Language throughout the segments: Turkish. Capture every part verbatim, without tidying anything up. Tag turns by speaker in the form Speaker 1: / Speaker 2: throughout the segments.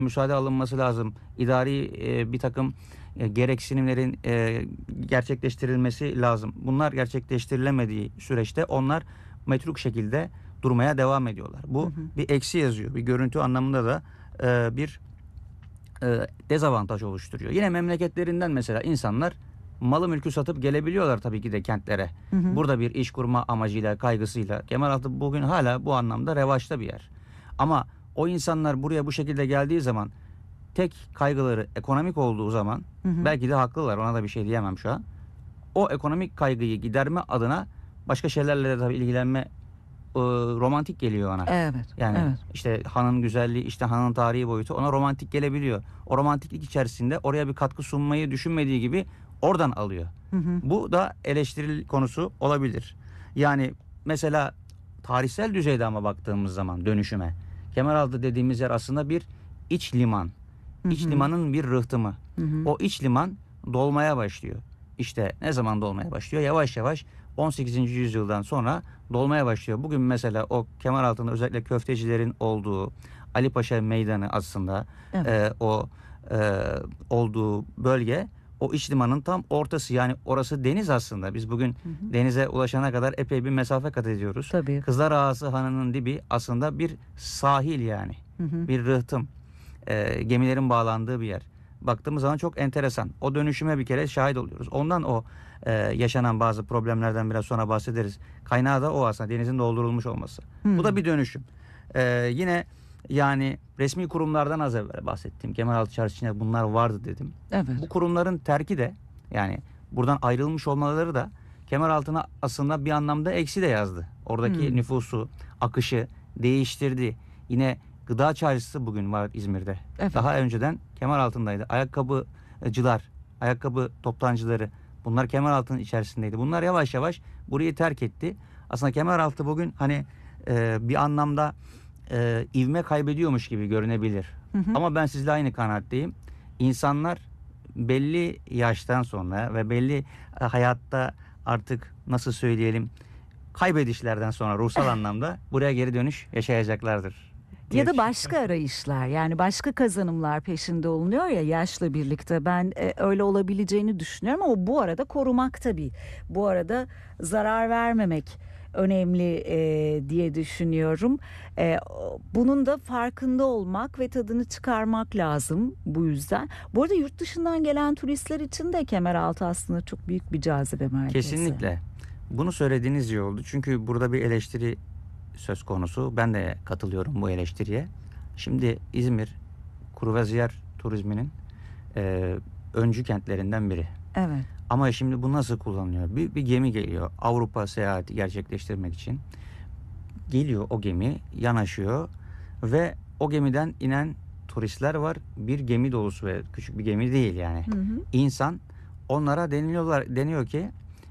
Speaker 1: müsaade alınması lazım. İdari e, bir takım e, gereksinimlerin e, gerçekleştirilmesi lazım. Bunlar gerçekleştirilemediği süreçte onlar metruk şekilde durmaya devam ediyorlar. Bu hı hı. bir eksi yazıyor. Bir görüntü anlamında da e, bir e, dezavantaj oluşturuyor. Yine memleketlerinden mesela insanlar malı mülkü satıp gelebiliyorlar tabii ki de kentlere. Hı hı. Burada bir iş kurma amacıyla, kaygısıyla. Kemeraltı bugün hala bu anlamda revaçta bir yer. Ama o insanlar buraya bu şekilde geldiği zaman tek kaygıları ekonomik olduğu zaman hı hı. belki de haklılar, ona da bir şey diyemem şu an. O ekonomik kaygıyı giderme adına başka şeylerle de tabii ilgilenme e, romantik geliyor ona.
Speaker 2: Evet.
Speaker 1: Yani
Speaker 2: evet.
Speaker 1: işte hanın güzelliği, işte hanın tarihi boyutu ona romantik gelebiliyor. O romantiklik içerisinde oraya bir katkı sunmayı düşünmediği gibi oradan alıyor. Hı hı. Bu da eleştiril konusu olabilir. Yani mesela tarihsel düzeyde ama baktığımız zaman dönüşüme, Kemeraltı dediğimiz yer aslında bir iç liman. Hı hı. İç limanın bir rıhtımı. Hı hı. O iç liman dolmaya başlıyor. İşte ne zaman dolmaya başlıyor? Yavaş yavaş on sekizinci yüzyıldan sonra dolmaya başlıyor. Bugün mesela o Kemeraltı'nda özellikle köftecilerin olduğu Ali Paşa Meydanı aslında evet. e, o e, olduğu bölge o iç limanın tam ortası. Yani orası deniz aslında. Biz bugün hı hı. denize ulaşana kadar epey bir mesafe kat ediyoruz.
Speaker 2: Tabii.
Speaker 1: Kızlar Ağası Hanı'nın dibi aslında bir sahil yani. Hı hı. Bir rıhtım. E, gemilerin bağlandığı bir yer. Baktığımız zaman çok enteresan. O dönüşüme bir kere şahit oluyoruz. Ondan o e, yaşanan bazı problemlerden biraz sonra bahsederiz. Kaynağı da o aslında, denizin doldurulmuş olması. Hmm. Bu da bir dönüşüm. E, yine yani resmi kurumlardan az evvel bahsettiğim Kemeraltı Çarşı içinde bunlar vardı dedim.
Speaker 2: Evet.
Speaker 1: Bu kurumların terki de, yani buradan ayrılmış olmaları da Kemeraltı'na aslında bir anlamda eksi de yazdı. Oradaki hmm. nüfusu, akışı değiştirdi. Yine Gıda Çarşısı bugün var İzmir'de. Evet. Daha önceden Kemeraltı'ndaydı. Ayakkabıcılar, ayakkabı toptancıları, bunlar Kemeraltı'nın içerisindeydi. Bunlar yavaş yavaş burayı terk etti. Aslında Kemeraltı bugün hani e, bir anlamda e, ivme kaybediyormuş gibi görünebilir. Hı hı. Ama ben sizle aynı kanaatteyim. İnsanlar belli yaştan sonra ve belli hayatta artık nasıl söyleyelim kaybedişlerden sonra ruhsal anlamda buraya geri dönüş yaşayacaklardır.
Speaker 2: Ya da başka arayışlar, yani başka kazanımlar peşinde olunuyor ya yaşla birlikte. Ben e, öyle olabileceğini düşünüyorum ama bu arada korumak tabii. Bu arada zarar vermemek önemli e, diye düşünüyorum. E, bunun da farkında olmak ve tadını çıkarmak lazım bu yüzden. Bu arada yurt dışından gelen turistler için de Kemeraltı aslında çok büyük bir cazibe merkezi.
Speaker 1: Kesinlikle. Bunu söylediğiniz iyi oldu. Çünkü burada bir eleştiri söz konusu. Ben de katılıyorum bu eleştiriye. Şimdi İzmir kruvaziyar turizminin e, öncü kentlerinden biri.
Speaker 2: Evet.
Speaker 1: Ama şimdi bu nasıl kullanılıyor? Bir, bir gemi geliyor Avrupa seyahati gerçekleştirmek için. Geliyor o gemi, yanaşıyor ve o gemiden inen turistler var. Bir gemi dolusu ve küçük bir gemi değil yani. Hı hı. İnsan, onlara deniliyorlar, deniyor ki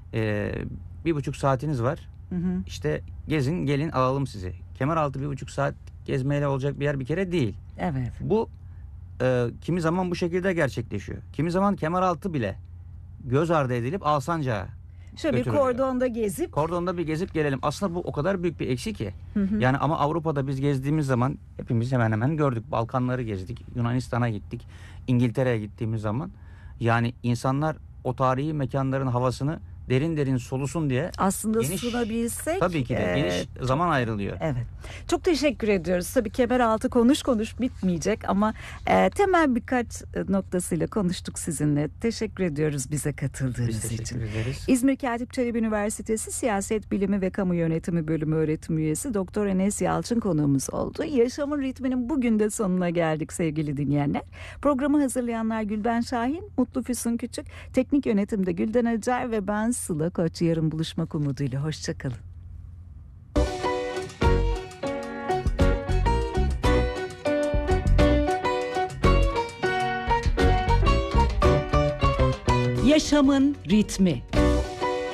Speaker 1: e, bir buçuk saatiniz var. Hı hı. İşte gezin, gelin alalım sizi. Kemeraltı bir buçuk saat gezmeyle olacak bir yer bir kere değil.
Speaker 2: Evet.
Speaker 1: Bu e, kimi zaman bu şekilde gerçekleşiyor. Kimi zaman Kemeraltı bile göz ardı edilip Alsancak'a
Speaker 2: şöyle bir kordonda gezip.
Speaker 1: Kordonda bir gezip gelelim. Aslında bu o kadar büyük bir eksi ki. Hı hı. Yani ama Avrupa'da biz gezdiğimiz zaman hepimiz hemen hemen gördük. Balkanları gezdik. Yunanistan'a gittik. İngiltere'ye gittiğimiz zaman. Yani insanlar o tarihi mekanların havasını derin derin solusun diye
Speaker 2: aslında
Speaker 1: geniş,
Speaker 2: sunabilsek
Speaker 1: tabii ki de geniş e, zaman ayrılıyor.
Speaker 2: Evet. Çok teşekkür ediyoruz. Tabii Kemeraltı konuş konuş bitmeyecek ama e, temel birkaç noktasıyla konuştuk sizinle. Teşekkür ediyoruz bize katıldığınız
Speaker 1: Biz teşekkür
Speaker 2: için.
Speaker 1: ederiz.
Speaker 2: İzmir Katip Çelebi Üniversitesi Siyaset Bilimi ve Kamu Yönetimi Bölümü öğretim üyesi Doktor Enes Yalçın konuğumuz oldu. Yaşamın ritminin bugün de sonuna geldik sevgili dinleyenler. Programı hazırlayanlar Gülben Şahin, Mutlu Füsun Küçük, teknik yönetimde Gülden Acar ve ben Sıla Koç. Yarın buluşmak umuduyla. Hoşçakalın. Yaşamın ritmi.